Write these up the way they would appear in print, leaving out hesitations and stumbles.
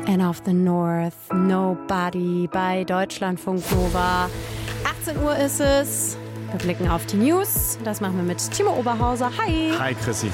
Anna of the North, Nobody bei Deutschlandfunk Nova. 18 Uhr ist es. Wir blicken auf die News. Das machen wir mit Timo Oberhauser. Hi. Hi, Chrissy.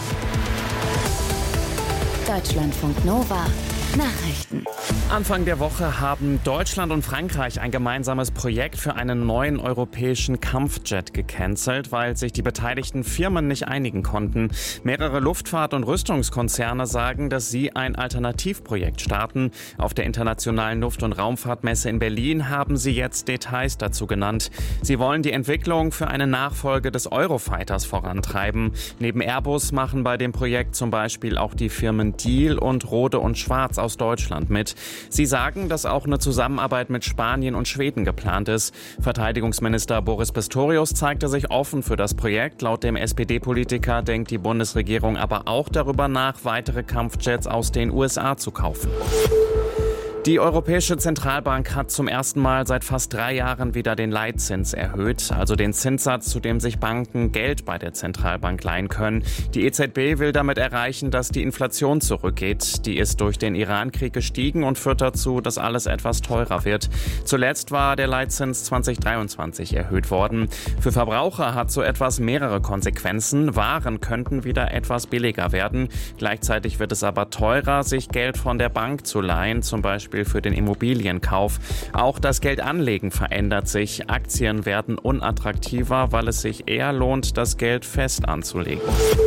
Deutschlandfunk Nova. Nachrichten. Anfang der Woche haben Deutschland und Frankreich ein gemeinsames Projekt für einen neuen europäischen Kampfjet gecancelt, weil sich die beteiligten Firmen nicht einigen konnten. Mehrere Luftfahrt- und Rüstungskonzerne sagen, dass sie ein Alternativprojekt starten. Auf der Internationalen Luft- und Raumfahrtmesse in Berlin haben sie jetzt Details dazu genannt. Sie wollen die Entwicklung für eine Nachfolge des Eurofighters vorantreiben. Neben Airbus machen bei dem Projekt zum Beispiel auch die Firmen Diehl und Rohde und Schwarz aus Deutschland mit. Sie sagen, dass auch eine Zusammenarbeit mit Spanien und Schweden geplant ist. Verteidigungsminister Boris Pistorius zeigte sich offen für das Projekt. Laut dem SPD-Politiker denkt die Bundesregierung aber auch darüber nach, weitere Kampfjets aus den USA zu kaufen. Die Europäische Zentralbank hat zum ersten Mal seit fast 3 Jahren wieder den Leitzins erhöht, also den Zinssatz, zu dem sich Banken Geld bei der Zentralbank leihen können. Die EZB will damit erreichen, dass die Inflation zurückgeht. Die ist durch den Iran-Krieg gestiegen und führt dazu, dass alles etwas teurer wird. Zuletzt war der Leitzins 2023 erhöht worden. Für Verbraucher hat so etwas mehrere Konsequenzen. Waren könnten wieder etwas billiger werden. Gleichzeitig wird es aber teurer, sich Geld von der Bank zu leihen, zum Beispiel für den Immobilienkauf. Auch das Geldanlegen verändert sich. Aktien werden unattraktiver, weil es sich eher lohnt, das Geld fest anzulegen.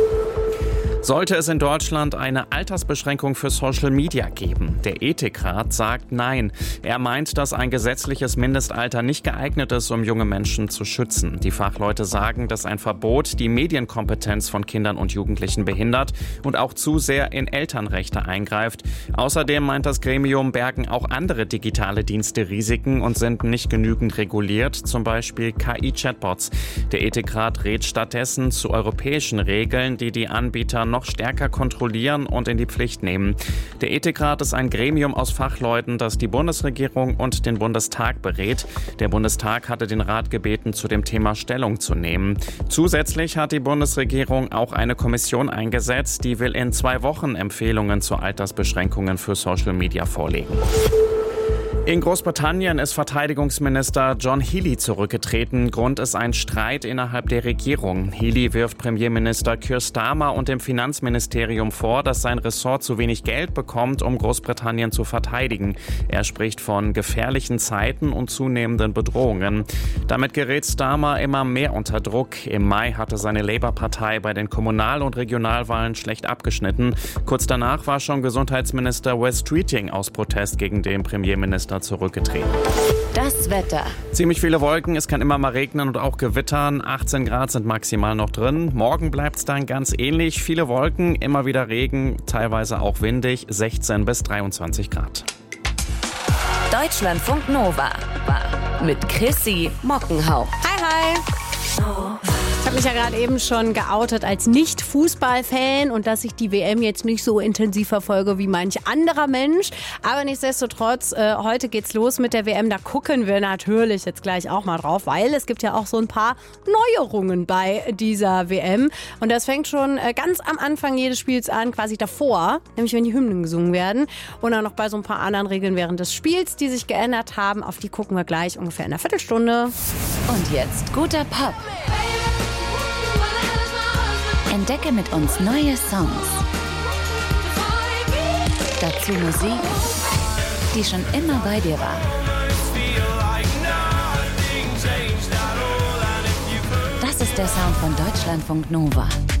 Sollte es in Deutschland eine Altersbeschränkung für Social Media geben? Der Ethikrat sagt nein. Er meint, dass ein gesetzliches Mindestalter nicht geeignet ist, um junge Menschen zu schützen. Die Fachleute sagen, dass ein Verbot die Medienkompetenz von Kindern und Jugendlichen behindert und auch zu sehr in Elternrechte eingreift. Außerdem meint das Gremium, bergen auch andere digitale Dienste Risiken und sind nicht genügend reguliert, zum Beispiel KI-Chatbots. Der Ethikrat rät stattdessen zu europäischen Regeln, die die Anbieter noch stärker kontrollieren und in die Pflicht nehmen. Der Ethikrat ist ein Gremium aus Fachleuten, das die Bundesregierung und den Bundestag berät. Der Bundestag hatte den Rat gebeten, zu dem Thema Stellung zu nehmen. Zusätzlich hat die Bundesregierung auch eine Kommission eingesetzt, die will in 2 Wochen Empfehlungen zu Altersbeschränkungen für Social Media vorlegen. In Großbritannien ist Verteidigungsminister John Healey zurückgetreten. Grund ist ein Streit innerhalb der Regierung. Healey wirft Premierminister Keir Starmer und dem Finanzministerium vor, dass sein Ressort zu wenig Geld bekommt, um Großbritannien zu verteidigen. Er spricht von gefährlichen Zeiten und zunehmenden Bedrohungen. Damit gerät Starmer immer mehr unter Druck. Im Mai hatte seine Labour-Partei bei den Kommunal- und Regionalwahlen schlecht abgeschnitten. Kurz danach war schon Gesundheitsminister Wes Streeting aus Protest gegen den Premierminister zurückgetreten. Das Wetter. Ziemlich viele Wolken, es kann immer mal regnen und auch gewittern. 18 Grad sind maximal noch drin. Morgen bleibt es dann ganz ähnlich. Viele Wolken, immer wieder Regen, teilweise auch windig, 16 bis 23 Grad. Deutschlandfunk Nova. Mit Chrissy Mockenhaupt. Hi, hi. Ich habe mich ja gerade eben schon geoutet als Nicht-Fußball-Fan und dass ich die WM jetzt nicht so intensiv verfolge wie manch anderer Mensch. Aber nichtsdestotrotz, heute geht's los mit der WM. Da gucken wir natürlich jetzt gleich auch mal drauf, weil es gibt ja auch so ein paar Neuerungen bei dieser WM. Und das fängt schon ganz am Anfang jedes Spiels an, quasi davor, nämlich wenn die Hymnen gesungen werden. Und dann noch bei so ein paar anderen Regeln während des Spiels, die sich geändert haben. Auf die gucken wir gleich ungefähr in einer Viertelstunde. Und jetzt guter Pop. Entdecke mit uns neue Songs. Dazu Musik, die schon immer bei dir war. Das ist der Sound von Deutschlandfunk Nova.